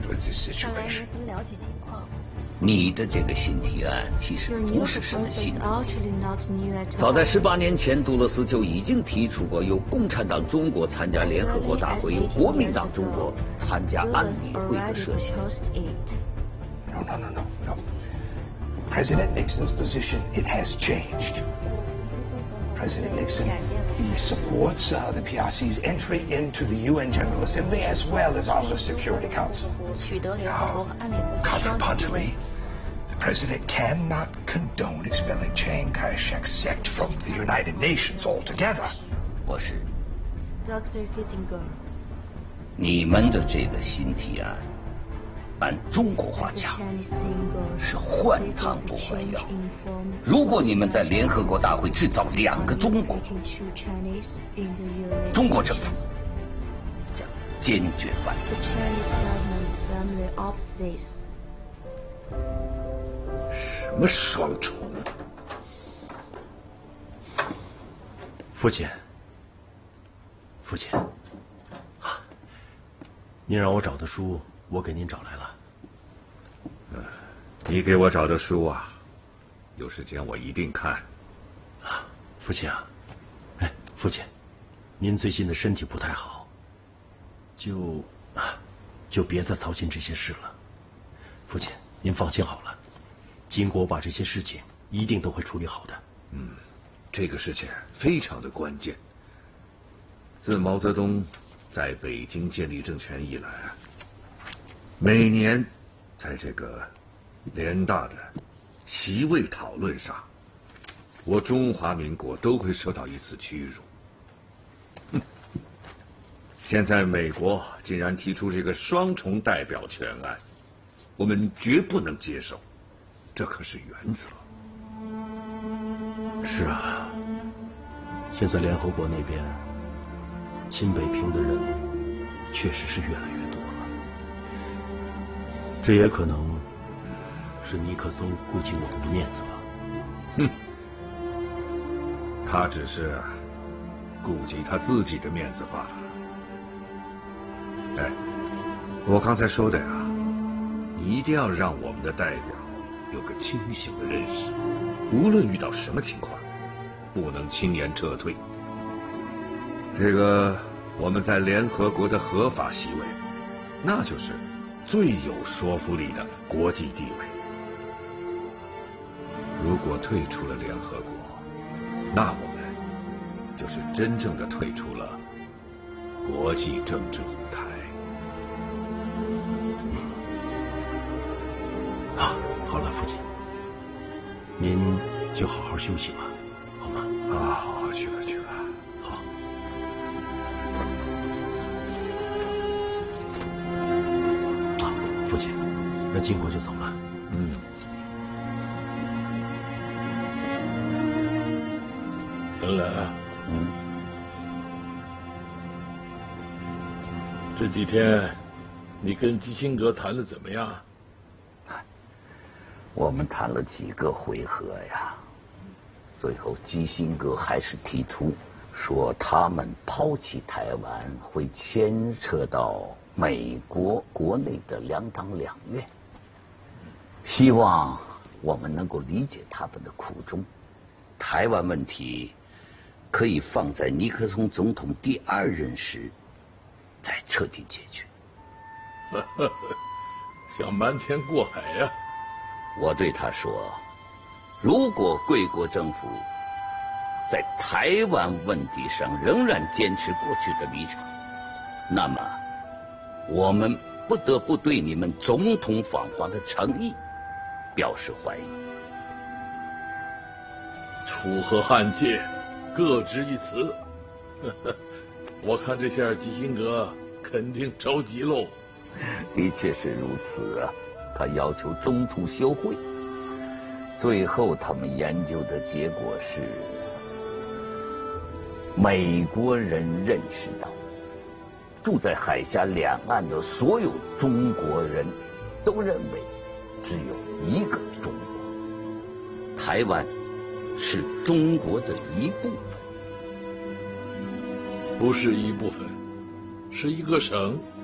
with this 上来 situation. 能了解情况。 你的这个新提案其实 Your 不 new 是什么 proposal 新 is 东西。 actually not new at 早在 all. 18年前，杜勒斯就已经提出过，由共产党中国参加联合国大会，由国民党中国参加安 Dulles 理会的 already 设想。 proposed it. No. President Nixon's position, it has changed. President Nixon, he supports the PRC's entry into the UN General Assembly as well as on the Security Council. 取得联合国和安理会的双席 Contrapuntly, 位。 the president cannot condone expelling Chiang Kai-shek's sect from the United Nations altogether. 博士， Dr. Kissinger, 你们的这个新提案，按中国话 as a 讲， Chinese symbol, 是换 this 汤 is 不 a 换 change 药。 in form. 如果你们在联合国大会制造2个中国， Making two Chinese in the United 中国政府 Nations. 将坚决反 The 对。 Chinese government firmly opts this. 什么双重？ 父亲，您让我找的书，我给您找来了。 你给我找的书啊，有时间我一定看。 父亲啊，父亲，您最近的身体不太好，就别再操心这些事了。父亲，您放心好了，经过我把这些事情一定都会处理好的。 这个事情非常的关键。自毛泽东在北京建立政权以来，每年在这个联大的席位讨论上，我中华民国都会受到一次屈辱。现在美国竟然提出这个双重代表权案，我们绝不能接受，这可是原则。 是啊，现在联合国那边亲北平的人确实是越来越多了，这也可能是尼克松顾及我们的面子吧。 他只是顾及他自己的面子罢了。哎，我刚才说的呀，你一定要让我们的代表有个清醒的认识，无论遇到什么情况，不能轻言撤退。这个我们在联合国的合法席位，那就是最有说服力的国际地位。如果退出了联合国，那我们就是真正的退出了国际政治舞台。 好了，父亲，您就好好休息吧，好吗？ 好好去吧。 好。父亲，那金国就走了。 恩来，这几天你跟基辛格谈的怎么样？ 我们谈了几个回合呀，最后基辛格还是提出说，他们抛弃台湾会牵扯到美国国内的两党两院，希望我们能够理解他们的苦衷。台湾问题可以放在尼克松总统第2任时再彻底解决。 想瞒天过海呀？ 我对他说，如果贵国政府在台湾问题上仍然坚持过去的立场，那么我们不得不对你们总统访华的诚意表示怀疑。 楚河汉界，各执一词。我看这下基辛格肯定着急喽。 的确是如此啊，他要求中途休会。最后他们研究的结果是，美国人认识到，住在海峡两岸的所有中国人都认为只有一个中国，台湾是中国的一部分。 不是一部分，是一个省。